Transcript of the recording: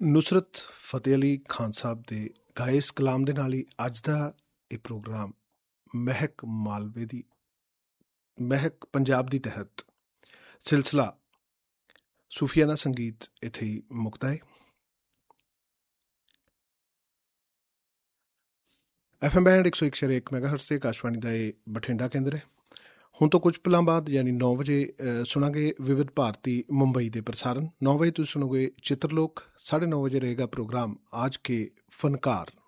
ਨੁਸਰਤ ਫਤਿਹ ਅਲੀ ਖਾਨ ਸਾਹਿਬ ਦੇ ਗਾਏ ਇਸ ਕਲਾਮ ਦੇ ਨਾਲ ਹੀ ਅੱਜ ਦਾ ਇਹ ਪ੍ਰੋਗਰਾਮ ਮਹਿਕ ਪੰਜਾਬ ਦੀ ਤਹਿਤ ਸਿਲਸਿਲਾ ਸੂਫੀਆਨਾ ਸੰਗੀਤ ਇੱਥੇ ਹੀ ਮੁੱਕਦਾ ਹੈ। FM ਬੈਂਡ 101.1 ਮੈਗਾਹਰਟਜ਼ ਤੇ ਆਕਾਸ਼ਵਾਣੀ ਦਾ ਇਹ ਬਠਿੰਡਾ ਕੇਂਦਰ ਹੈ। ਹੁਣ ਤੋਂ ਕੁਝ ਪਲਾਂ ਬਾਅਦ ਯਾਨੀ 9 ਵਜੇ ਸੁਣਾਂਗੇ ਵਿਵਿਧ ਭਾਰਤੀ ਮੁੰਬਈ ਦੇ ਪ੍ਰਸਾਰਨ। 9 ਵਜੇ ਤੁਸੀਂ ਸੁਣੋਗੇ ਚਿੱਤਰਲੋਕ। 9:30 ਵਜੇ ਰਹੇਗਾ ਪ੍ਰੋਗਰਾਮ ਆਜ ਕੇ ਫਨਕਾਰ।